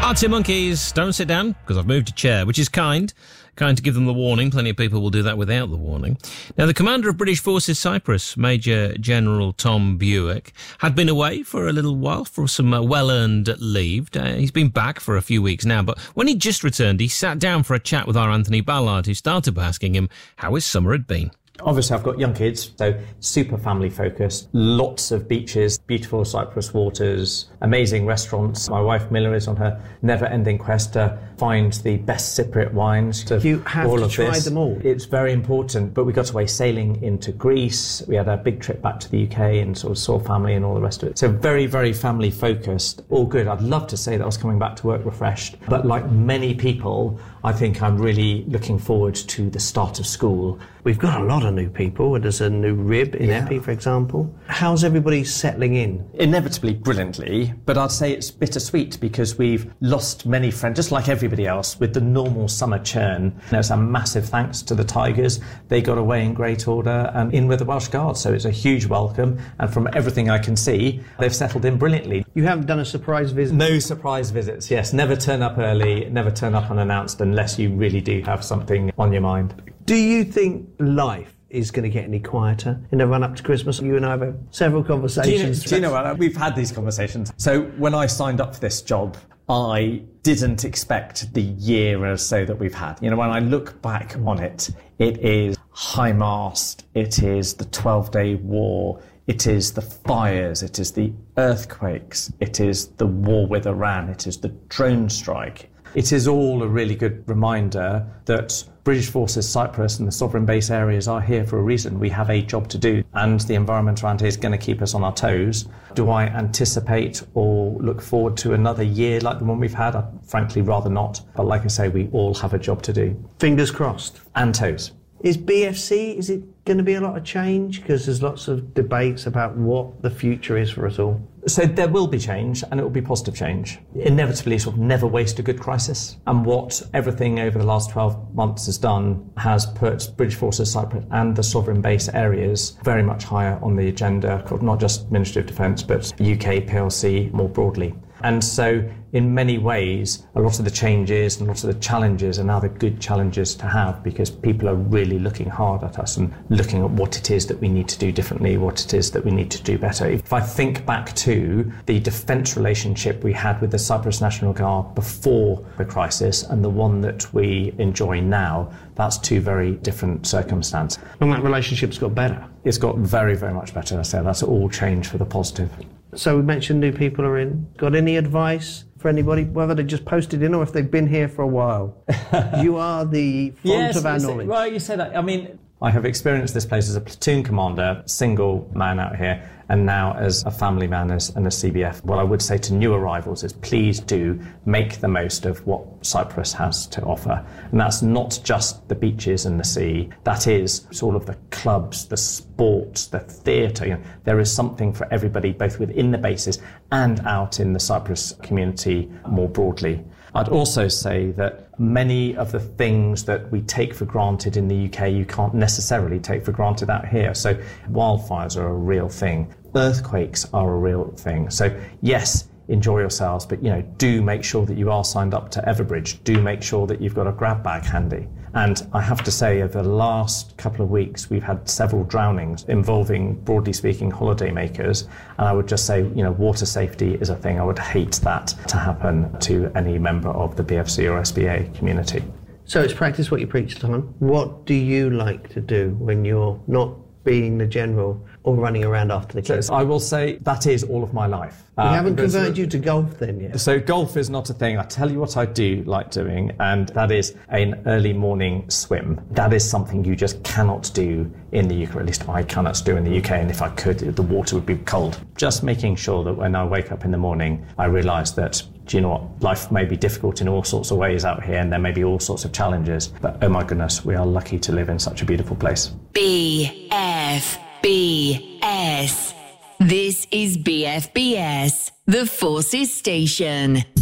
Arctic Monkeys, don't sit down, because I've moved a chair, which is kind to give them the warning. Plenty of people will do that without the warning. Now, the commander of British Forces Cyprus, Major General Tom Buick, had been away for a little while for some well-earned leave. He's been back for a few weeks now, but when he just returned, he sat down for a chat with our Anthony Ballard, who started by asking him how his summer had been. Obviously, I've got young kids, so super family focused. Lots of beaches, beautiful Cyprus waters, amazing restaurants. My wife Miller is on her never-ending quest to find the best Cypriot wines. You have to try them all. It's very important, but we got away sailing into Greece. We had a big trip back to the UK and sort of saw family and all the rest of it. So very, very family focused. All good. I'd love to say that I was coming back to work refreshed, but like many people, I think I'm really looking forward to the start of school. We've got a lot of new people. There's a new rib in Epi, for example. How's everybody settling in? Inevitably brilliantly, but I'd say it's bittersweet because we've lost many friends, just like everybody else, with the normal summer churn. There's a massive thanks to the Tigers. They got away in great order and in with the Welsh Guards, so it's a huge welcome. And from everything I can see, they've settled in brilliantly. You haven't done a surprise visit? No surprise visits, yes. Never turn up early, never turn up unannounced unless you really do have something on your mind. Do you think life is going to get any quieter in the run-up to Christmas? You and I have had several conversations. Do you know what? We've had these conversations. So when I signed up for this job, I didn't expect the year or so that we've had. You know, when I look back on it, it is HIMARS, it is the 12-day war, it is the fires, it is the earthquakes, it is the war with Iran, it is the drone strike. It is all a really good reminder that British Forces Cyprus and the sovereign base areas are here for a reason. We have a job to do, and the environment around here is going to keep us on our toes. Do I anticipate or look forward to another year like the one we've had? I'd frankly rather not. But like I say, we all have a job to do. Fingers crossed. And toes. Is BFC, is it going to be a lot of change? Because there's lots of debates about what the future is for us all. So there will be change, and it will be positive change. Inevitably, sort of never waste a good crisis. And what everything over the last 12 months has done has put British Forces Cyprus and the sovereign base areas very much higher on the agenda, not just Ministry of Defence, but UK PLC more broadly. And so in many ways, a lot of the changes and a lot of the challenges are now the good challenges to have, because people are really looking hard at us and looking at what it is that we need to do differently, what it is that we need to do better. If I think back to the defence relationship we had with the Cyprus National Guard before the crisis and the one that we enjoy now, that's two very different circumstances. And that relationship's got better? It's got very, very much better. So that's all change for the positive. So we mentioned new people are in. Got any advice for anybody, whether they just posted in or if they've been here for a while? You are the font of our knowledge. Well, you say that. I mean, I have experienced this place as a platoon commander, single man out here, and now as a family man and a CBF. What I would say to new arrivals is please do make the most of what Cyprus has to offer. And that's not just the beaches and the sea. That is sort of the clubs, the sports, the theatre. You know, there is something for everybody, both within the bases and out in the Cyprus community more broadly. I'd also say that many of the things that we take for granted in the UK, you can't necessarily take for granted out here. So wildfires are a real thing. Earthquakes are a real thing. So yes, enjoy yourselves, but do make sure that you are signed up to Everbridge. Do make sure that you've got a grab bag handy. And I have to say, over the last couple of weeks, we've had several drownings involving, broadly speaking, holidaymakers. And I would just say, water safety is a thing. I would hate that to happen to any member of the BFC or SBA community. So it's practice what you preach, Tom. What do you like to do when you're not being the general or running around after the kids? I will say that is all of my life. We haven't converted you to golf then yet. So golf is not a thing. I tell you what I do like doing, and that is an early morning swim. That is something you just cannot do in the UK, or at least I cannot do in the UK, and if I could, the water would be cold. Just making sure that when I wake up in the morning, I realise that, do you know what, life may be difficult in all sorts of ways out here, and there may be all sorts of challenges, but oh my goodness, we are lucky to live in such a beautiful place. BFBS. This is BFBS, the Forces Station.